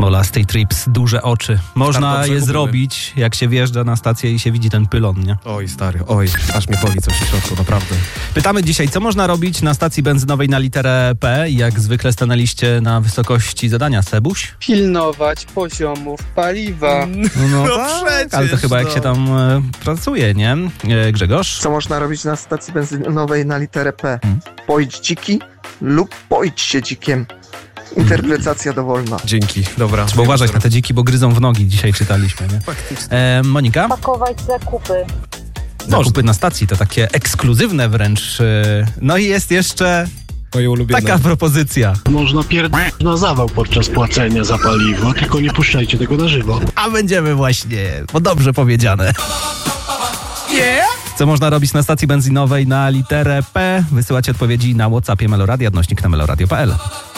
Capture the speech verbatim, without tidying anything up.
Mola State Trips, duże oczy. Można je zrobić, jak się wjeżdża na stację i się widzi ten pylon, nie? Oj, stary, oj, aż mnie boli coś w środku, naprawdę. Pytamy dzisiaj, co można robić na stacji benzynowej na literę P? Jak zwykle stanęliście na wysokości zadania, Sebuś? Pilnować poziomów paliwa. No, no tak, przecież, ale to chyba jak no. się tam e, pracuje, nie? E, Grzegorz? Co można robić na stacji benzynowej na literę P? Hmm. Pojdź dziki lub pojdź się dzikiem. Interpretacja dowolna. Dzięki, dobra. Trzeba uważać na te dziki, bo gryzą w nogi, dzisiaj czytaliśmy, nie? Faktycznie. E, Monika? Pakować zakupy. Zakupy na stacji to takie ekskluzywne wręcz. e, No i jest jeszcze Moje ulubione. taka propozycja. Można pierdolić na zawał podczas płacenia za paliwo, tylko nie puszczajcie tego na żywo. A będziemy właśnie, bo dobrze powiedziane. Co można robić na stacji benzynowej na literę P? Wysyłacie odpowiedzi na WhatsAppie Meloradia, odnośnik na meloradio kropka p l.